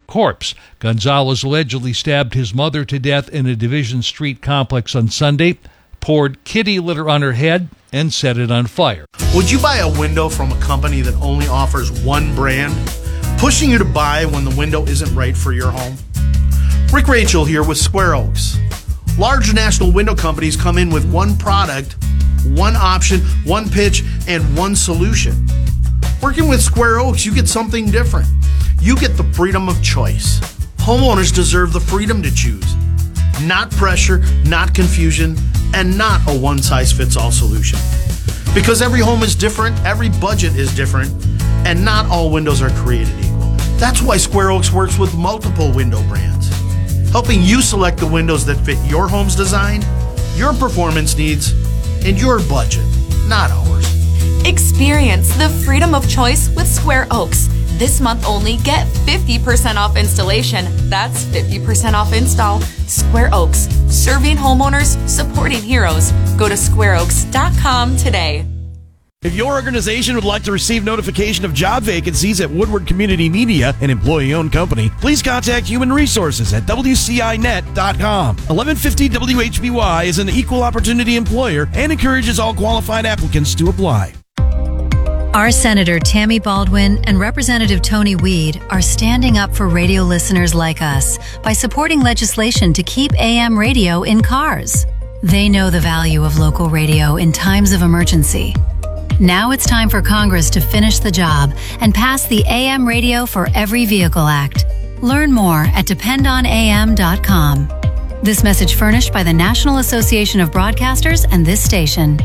corpse. Gonzalez allegedly stabbed his mother to death in a Division Street complex on Sunday, poured kitty litter on her head, and set it on fire. Would you buy a window from a company that only offers one brand, pushing you to buy when the window isn't right for your home? Rick Rachel here with Square Oaks. Large national window companies come in with one product, one option, one pitch, and one solution. Working with Square Oaks, you get something different. You get the freedom of choice. Homeowners deserve the freedom to choose. Not pressure, not confusion, and not a one-size-fits-all solution. Because every home is different, every budget is different, and not all windows are created equal. That's why Square Oaks works with multiple window brands, helping you select the windows that fit your home's design, your performance needs, and your budget, not ours. Experience the freedom of choice with Square Oaks. This month only, get 50% off installation. That's 50% off install. Square Oaks, serving homeowners, supporting heroes. Go to squareoaks.com today. If your organization would like to receive notification of job vacancies at Woodward Community Media, an employee-owned company, please contact Human Resources at WCINet.com. 1150 WHBY is an equal opportunity employer and encourages all qualified applicants to apply. Our Senator Tammy Baldwin and Representative Tony Weed are standing up for radio listeners like us by supporting legislation to keep AM radio in cars. They know the value of local radio in times of emergency. Now it's time for Congress to finish the job and pass the AM Radio for Every Vehicle Act. Learn more at dependonam.com. This message furnished by the National Association of Broadcasters and this station.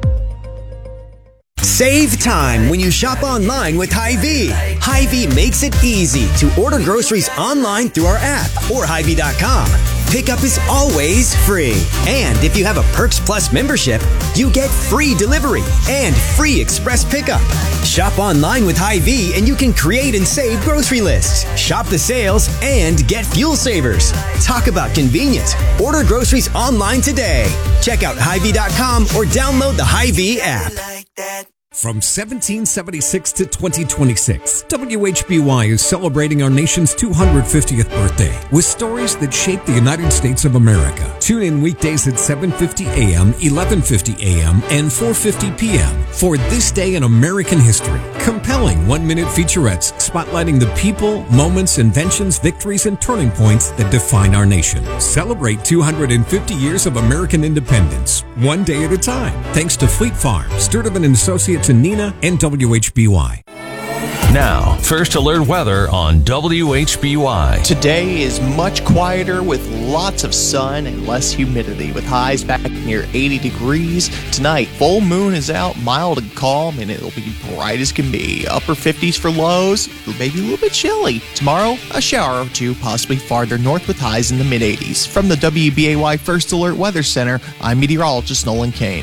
Save time when you shop online with Hy-Vee. Hy-Vee makes it easy to order groceries online through our app or Hy-Vee.com. Pickup is always free. And if you have a Perks Plus membership, you get free delivery and free express pickup. Shop online with Hy-Vee and you can create and save grocery lists, shop the sales, and get fuel savers. Talk about convenience. Order groceries online today. Check out Hy-Vee.com or download the Hy-Vee app. From 1776 to 2026, WHBY is celebrating our nation's 250th birthday with stories that shape the United States of America. Tune in weekdays at 7:50 a.m., 11:50 a.m., and 4:50 p.m. for This Day in American History. Compelling one-minute featurettes spotlighting the people, moments, inventions, victories, and turning points that define our nation. Celebrate 250 years of American independence, one day at a time. Thanks to Fleet Farm, Sturtevant & Associates in Neenah, and WHBY. Now, first alert weather on WHBY. Today is much quieter with lots of sun and less humidity, with highs back near 80 degrees. Tonight, full moon is out, mild and calm, and it'll be bright as can be. Upper 50s for lows, maybe a little bit chilly. Tomorrow, a shower or two, possibly farther north with highs in the mid-80s. From the WBAY First Alert Weather Center, I'm meteorologist Nolan Kane.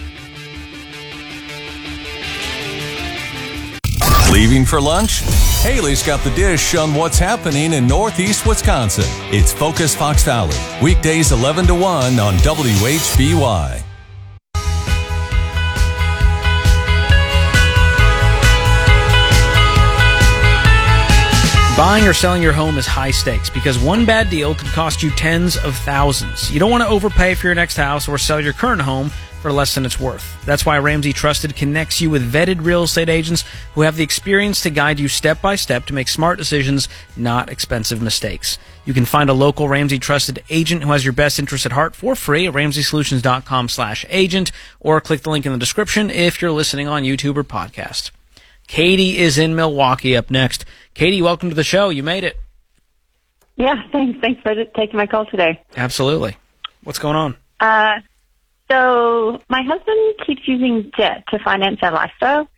Leaving for lunch? Haley's got the dish on what's happening in Northeast Wisconsin. It's Focus Fox Valley. Weekdays 11 to 1 on WHBY. Buying or selling your home is high stakes because one bad deal could cost you tens of thousands. You don't want to overpay for your next house or sell your current home for less than it's worth. That's why Ramsey Trusted connects you with vetted real estate agents who have the experience to guide you step by step to make smart decisions, not expensive mistakes. You can find a local Ramsey Trusted agent who has your best interest at heart for free at RamseySolutions.com/agent or click the link in the description if you're listening on YouTube or podcast. Katie is in Milwaukee up next. Katie, welcome to the show. You made it. Yeah, thanks. Thanks for taking my call today. Absolutely. What's going on? So my husband keeps using debt to finance our lifestyle.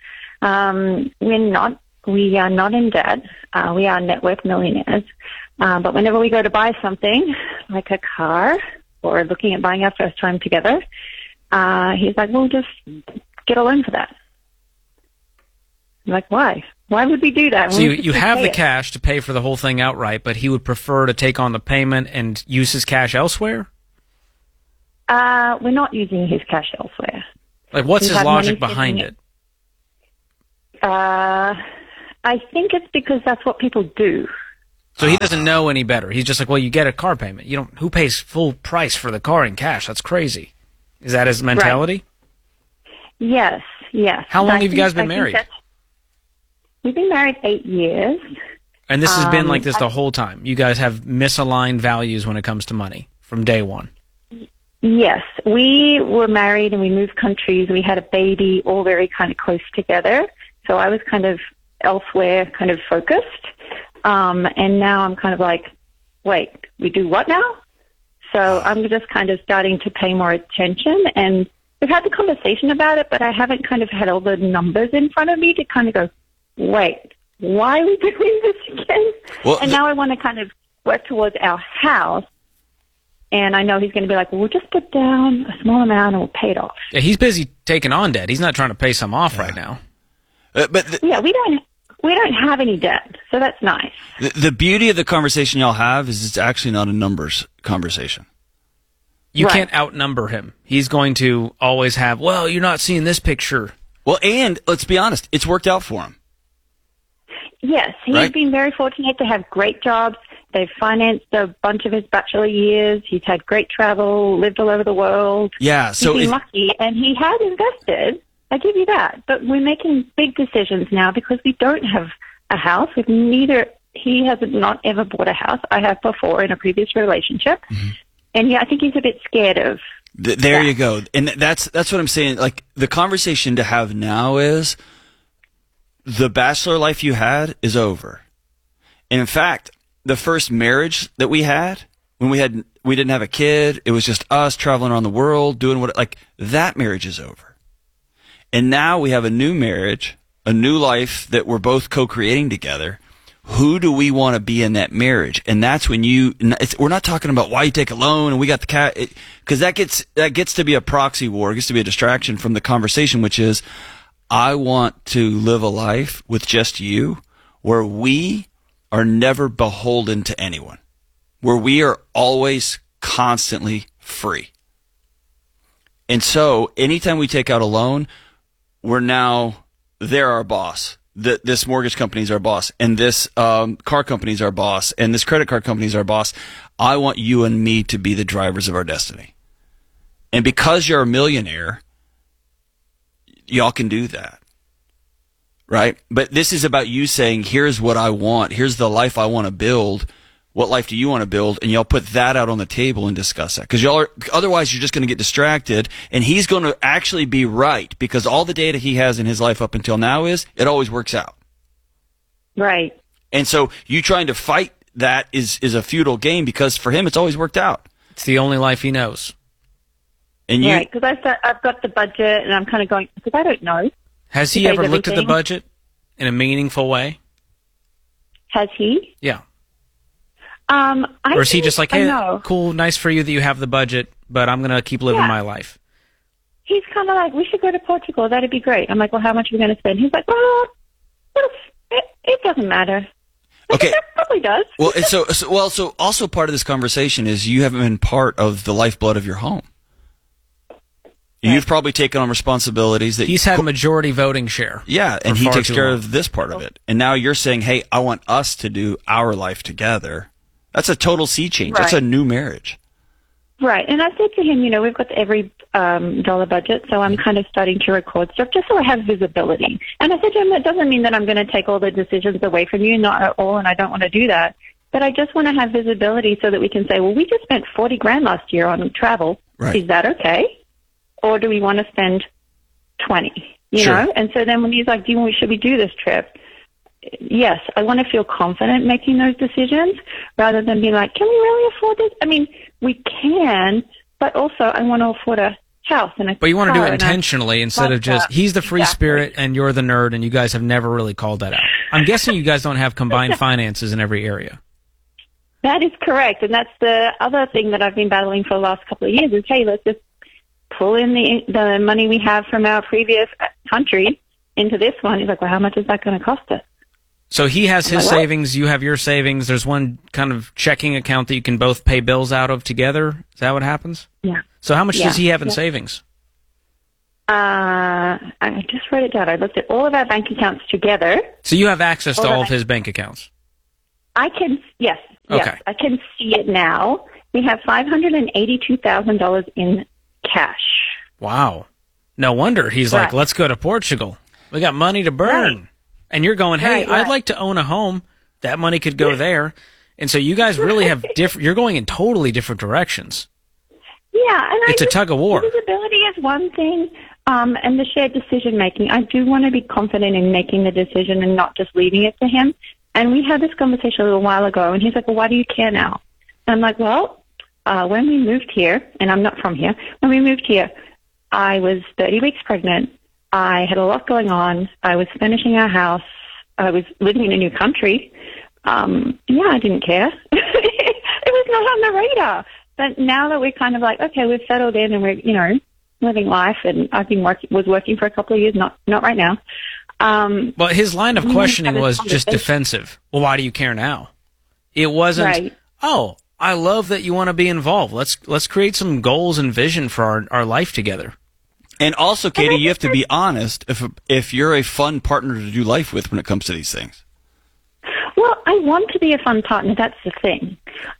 We are not in debt. We are net worth millionaires. But whenever we go to buy something, like a car or looking at buying our first home together, he's like, well, just get a loan for that. I'm like, why? Why would we do that? So you have the cash to pay for the whole thing outright, but he would prefer to take on the payment and use his cash elsewhere? We're not using his cash elsewhere. Like, what's his logic behind it? I think it's because that's what people do. So he doesn't know any better. He's just like, well, you get a car payment. You don't. Who pays full price for the car in cash? That's crazy. Is that his mentality? Right. Yes. How long have you guys been married? We've been married 8 years. And this has been like this the whole time. You guys have misaligned values when it comes to money from day one. Yes. We were married and we moved countries. We had a baby, all very kind of close together. So I was kind of elsewhere, kind of focused. And now I'm kind of like, wait, we do what now? So I'm just kind of starting to pay more attention. And we've had the conversation about it, but I haven't kind of had all the numbers in front of me to kind of go, wait, why are we doing this again? Well, and now I want to kind of work towards our house. And I know he's going to be like, well, we'll just put down a small amount and we'll pay it off. Yeah, he's busy taking on debt. He's not trying to pay some off right now. Yeah, we don't have any debt, so that's nice. The beauty of the conversation y'all have is it's actually not a numbers conversation. You can't outnumber him. He's going to always have, well, you're not seeing this picture. Well, and let's be honest, it's worked out for him. Yes, he's been very fortunate to have great jobs. They've financed a bunch of his bachelor years. He's had great travel, lived all over the world. Yeah, so he's been lucky, and he has invested. I give you that. But we're making big decisions now because we don't have a house. He has not ever bought a house. I have before in a previous relationship. Mm-hmm. And I think he's a bit scared of there you go. And that's what I'm saying. Like, the conversation to have now is the bachelor life you had is over. And in fact, the first marriage that we had, when we didn't have a kid, it was just us traveling around the world, doing that marriage is over. And now we have a new marriage, a new life that we're both co-creating together. Who do we want to be in that marriage? And that's when we're not talking about why you take a loan and we got the cat, because that gets to be a proxy war. It gets to be a distraction from the conversation, which is, I want to live a life with just you where we are never beholden to anyone, where we are always constantly free. And so anytime we take out a loan, they're our boss. This mortgage company is our boss, and this car company is our boss, and this credit card company is our boss. I want you and me to be the drivers of our destiny. And because you're a millionaire, y'all can do that, right? But this is about you saying, here's what I want. Here's the life I want to build. What life do you want to build? And y'all put that out on the table and discuss that. Because otherwise you're just going to get distracted, and he's going to actually be right, because all the data he has in his life up until now is it always works out. Right. And so you trying to fight that is a futile game, because for him it's always worked out. It's the only life he knows. And right, because I've got the budget, and I'm kind of going, because I don't know. Has he ever looked at the budget in a meaningful way? Has he? Yeah. Or is he just like, hey, cool, nice for you that you have the budget, but I'm going to keep living my life? He's kind of like, we should go to Portugal. That'd be great. I'm like, well, how much are we going to spend? He's like, well, it doesn't matter. Okay. It probably does. Well, so also part of this conversation is you haven't been part of the lifeblood of your home. You've probably taken on responsibilities that he's had majority voting share. Yeah, and he takes care of this part of it. And now you're saying, hey, I want us to do our life together. That's a total sea change. Right. That's a new marriage. Right. And I said to him, we've got every dollar budget, so I'm kind of starting to record stuff just so I have visibility. And I said to him, that doesn't mean that I'm going to take all the decisions away from you, not at all, and I don't want to do that. But I just want to have visibility so that we can say, well, we just spent $40,000 last year on travel. Right. Is that okay? Or do we want to spend 20? You know? And so then when he's like, should we do this trip? Yes, I want to feel confident making those decisions rather than being like, can we really afford this? I mean, we can, but also I want to afford a house and a But you want to do it intentionally instead of just, he's the free spirit and you're the nerd, and you guys have never really called that out. I'm guessing you guys don't have combined finances in every area. That is correct, and that's the other thing that I've been battling for the last couple of years is, hey, let's just pull in the money we have from our previous country into this one. He's like, well, how much is that going to cost us? So he has his savings, you have your savings. There's one kind of checking account that you can both pay bills out of together. Is that what happens? Yeah. So how much does he have in savings? I just wrote it down. I looked at all of our bank accounts together. So you have access to all of his bank accounts? Yes, Okay. I can see it now. We have $582,000 in cash. Wow. No wonder he's like, let's go to Portugal. We got money to burn. Right. And you're going, hey, Right. I'd like to own a home. That money could go there. And so you guys really have you're going in totally different directions. Yeah, and It's a tug of war. Visibility is one thing, and the shared decision making. I do want to be confident in making the decision and not just leaving it to him. And we had this conversation a little while ago, and he's like, well, why do you care now? And I'm like, well, when we moved here, and I'm not from here, when we moved here, I was 30 weeks pregnant. I had a lot going on. I was finishing our house. I was living in a new country. I didn't care. It was not on the radar. But now that we're kind of like, okay, we've settled in and we're, living life, and I've been working for a couple of years, not right now. Well, his line of questioning was just defensive. Well, why do you care now? It wasn't, oh, I love that you want to be involved. Let's create some goals and vision for our life together. And also, Katie, you have to be honest if you're a fun partner to do life with when it comes to these things. Well, I want to be a fun partner. That's the thing.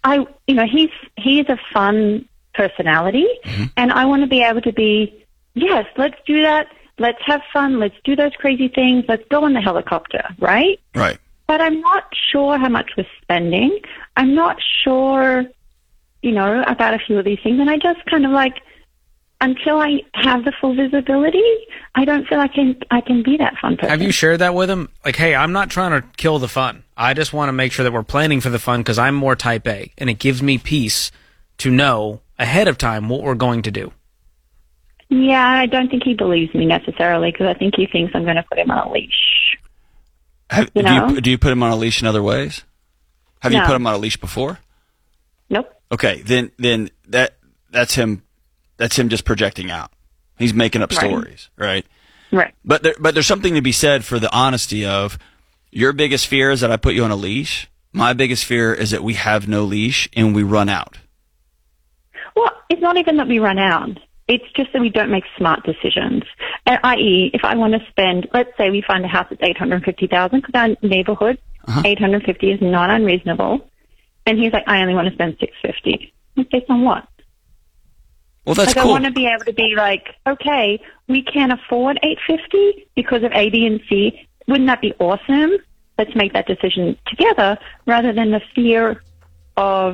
He's a fun personality, and I want to be able to be, yes, let's do that. Let's have fun. Let's do those crazy things. Let's go on the helicopter, right? Right. But I'm not sure how much we're spending. I'm not sure, about a few of these things. And I just kind of like, until I have the full visibility, I don't feel I can be that fun person. Have you shared that with him? Like, hey, I'm not trying to kill the fun. I just want to make sure that we're planning for the fun because I'm more type A, and it gives me peace to know ahead of time what we're going to do. Yeah, I don't think he believes me necessarily because I think he thinks I'm going to put him on a leash. Do you put him on a leash in other ways? Have you put him on a leash before? Nope. Okay, then that's him. That's him just projecting out. He's making up stories, right? Right. But there's something to be said for the honesty of your biggest fear is that I put you on a leash. My biggest fear is that we have no leash and we run out. Well, it's not even that we run out. It's just that we don't make smart decisions. I.e., if I want to spend, let's say we find a house that's $850,000 because our neighborhood, $850 is not unreasonable. And he's like, I only want to spend $650. Based on what? Well, that's cool. I want to be able to be like, okay, we can't afford $850 because of A, B, and C. Wouldn't that be awesome? Let's make that decision together rather than the fear of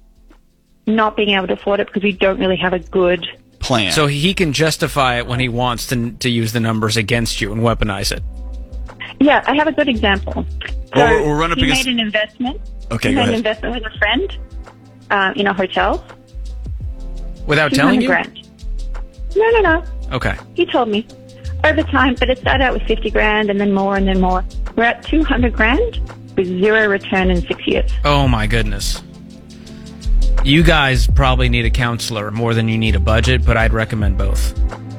not being able to afford it because we don't really have a good plan. So he can justify it when he wants to use the numbers against you and weaponize it. Yeah, I have a good example. So we'll run up he against... made an investment. Okay, he go made ahead. an investment with a friend in a hotel. Without telling you? $200,000. No. Okay. He told me over time, but it started out with $50,000 and then more and then more. We're at $200,000 with zero return in 6 years. Oh my goodness. You guys probably need a counselor more than you need a budget, but I'd recommend both.